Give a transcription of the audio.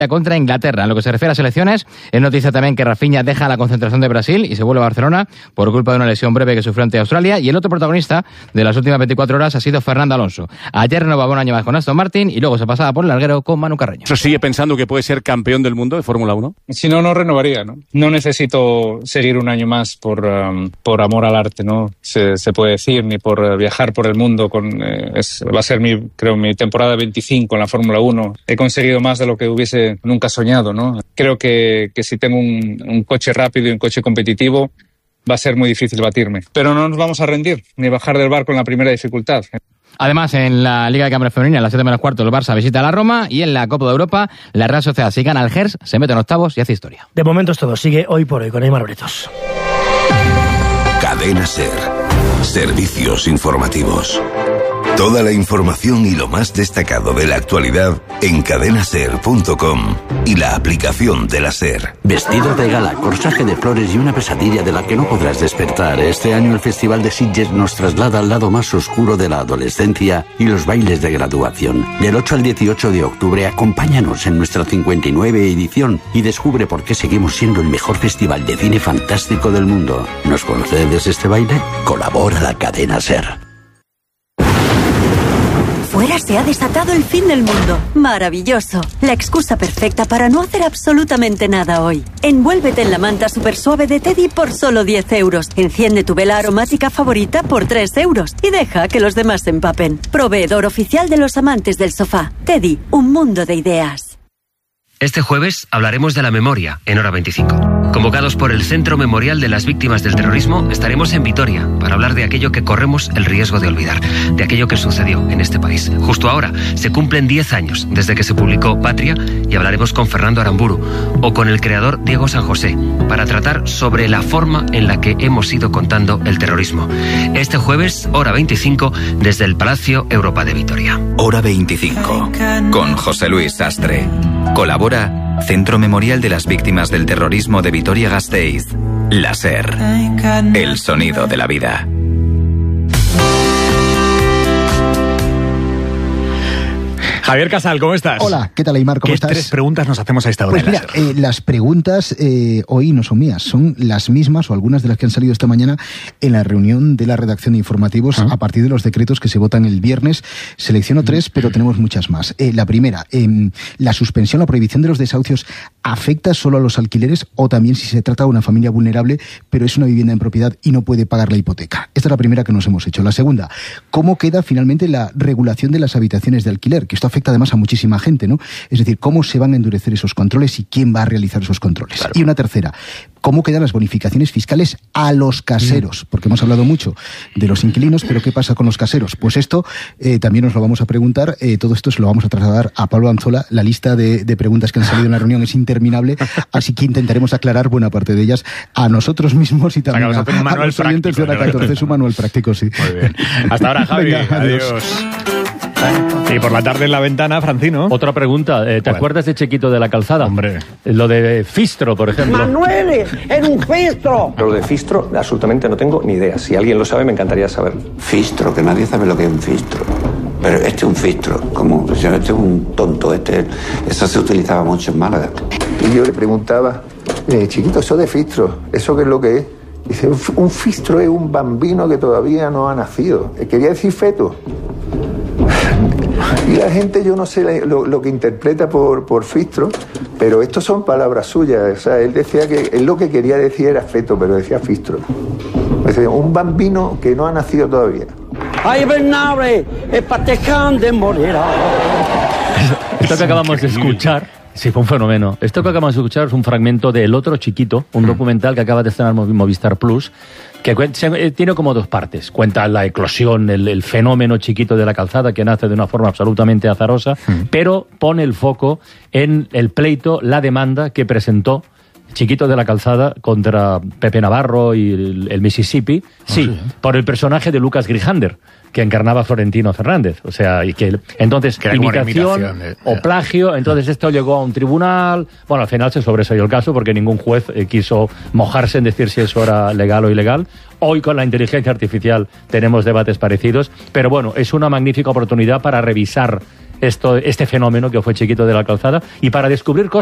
contra Inglaterra. En lo que se refiere a selecciones, es noticia también que Rafinha deja la concentración de Brasil y se vuelve a Barcelona por culpa de una lesión breve que sufrió ante Australia. Y el otro protagonista de las últimas 24 horas ha sido Fernando Alonso. Ayer renovaba un año más con Aston Martin y luego se pasaba por el larguero con Manu Carreño. ¿Eso sigue pensando que puede ser campeón del mundo de Fórmula 1? Si no, no renovaría, ¿no? No necesito seguir un año más por amor al arte, ¿no? Se puede decir, ni por viajar por el mundo. Va a ser mi temporada 25 en la Fórmula 1. He conseguido más de lo que hubiese nunca soñado, ¿no? Creo que si tengo un coche rápido y un coche competitivo, va a ser muy difícil batirme. Pero no nos vamos a rendir, ni bajar del barco en la primera dificultad. Además, en la Liga de Campeones Femenina, a las 7 menos cuarto, el Barça visita a la Roma y en la Copa de Europa, la Real Sociedad, si gana al Gers, se mete en octavos y hace historia. De momento es todo. Sigue Hoy por Hoy con Aymar Bretos. Cadena SER. Servicios informativos. Toda la información y lo más destacado de la actualidad en cadenaser.com y la aplicación de la SER. Vestido de gala, corsaje de flores y una pesadilla de la que no podrás despertar. Este año el Festival de Sitges nos traslada al lado más oscuro de la adolescencia y los bailes de graduación. Del 8 al 18 de octubre, acompáñanos en nuestra 59 edición y descubre por qué seguimos siendo el mejor festival de cine fantástico del mundo. ¿Nos concedes este baile? Colabora la cadena SER. Fuera se ha desatado el fin del mundo. Maravilloso. La excusa perfecta para no hacer absolutamente nada hoy. Envuélvete en la manta super suave de Teddy por solo 10 euros. Enciende tu vela aromática favorita por 3 euros. Y deja que los demás se empapen. Proveedor oficial de los amantes del sofá. Teddy, un mundo de ideas. Este jueves hablaremos de la memoria en Hora 25. Convocados por el Centro Memorial de las Víctimas del Terrorismo, estaremos en Vitoria para hablar de aquello que corremos el riesgo de olvidar, de aquello que sucedió en este país. Justo ahora se cumplen 10 años desde que se publicó Patria y hablaremos con Fernando Aramburu o con el creador Diego San José para tratar sobre la forma en la que hemos ido contando el terrorismo. Este jueves, Hora 25, desde el Palacio Europa de Vitoria. Hora 25, con José Luis Sastre. Colabora Centro Memorial de las Víctimas del Terrorismo de Vitoria-Gasteiz. La SER. El sonido de la vida. Javier Casal, ¿cómo estás? Hola, ¿qué tal, Aymar? ¿Cómo estás? 3 preguntas nos hacemos a esta hora? Pues mira, las preguntas hoy no son mías, son las mismas o algunas de las que han salido esta mañana en la reunión de la redacción de informativos a partir de los decretos que se votan el viernes. Selecciono 3, pero tenemos muchas más. La primera, la suspensión, la prohibición de los desahucios, ¿afecta solo a los alquileres o también si se trata de una familia vulnerable, pero es una vivienda en propiedad y no puede pagar la hipoteca? Esta es la primera que nos hemos hecho. La segunda, ¿cómo queda finalmente la regulación de las habitaciones de alquiler? Que esto afecta además a muchísima gente, ¿no? Es decir, ¿cómo se van a endurecer esos controles y quién va a realizar esos controles? Claro. Y una tercera, ¿cómo quedan las bonificaciones fiscales a los caseros? Porque hemos hablado mucho de los inquilinos, pero ¿qué pasa con los caseros? Pues esto también nos lo vamos a preguntar, todo esto se lo vamos a trasladar a Pablo Anzola. La lista de preguntas que han salido en la reunión es interminable, así que intentaremos aclarar buena parte de ellas a nosotros mismos y también a los oyentes de la 14, su manual práctico, sí. Muy bien. Hasta ahora, Javi. Venga, adiós. Y por la tarde en la ventana, Francino. Otra pregunta, ¿te acuerdas de Chiquito de la Calzada? Hombre. Lo de Fistro, por ejemplo. ¡Manuel! ¡Era un Fistro! Lo de Fistro, absolutamente no tengo ni idea. Si alguien lo sabe, me encantaría saberlo. Fistro, que nadie sabe lo que es un Fistro. Pero este es un Fistro, como este es un tonto. Eso se utilizaba mucho en Málaga. Y yo le preguntaba, chiquito, eso de Fistro, ¿eso qué es lo que es? Dice, un Fistro es un bambino que todavía no ha nacido. Quería decir feto. Y la gente, yo no sé lo que interpreta por Fistro, pero estos son palabras suyas. O sea, él decía que él lo que quería decir era feto, pero decía Fistro. Decía, un bambino que no ha nacido todavía. ¡Ay, Bernabre! ¡Espateján de Morera! Esto que acabamos de escuchar, sí, fue un fenómeno. Esto que acabamos de escuchar es un fragmento de El Otro Chiquito, un documental que acaba de estrenar Movistar Plus, que tiene como 2 partes. Cuenta la eclosión, el fenómeno Chiquito de la Calzada, que nace de una forma absolutamente azarosa, pero pone el foco en el pleito, la demanda que presentó Chiquito de la Calzada contra Pepe Navarro y el Mississippi, por el personaje de Lucas Grijander, que encarnaba Florentino Fernández. O sea, y que entonces imitación o plagio. Entonces esto llegó a un tribunal. Bueno, al final se sobresalió el caso porque ningún juez quiso mojarse en decir si eso era legal o ilegal. Hoy con la inteligencia artificial tenemos debates parecidos, pero bueno, es una magnífica oportunidad para revisar este fenómeno que fue Chiquito de la Calzada y para descubrir cosas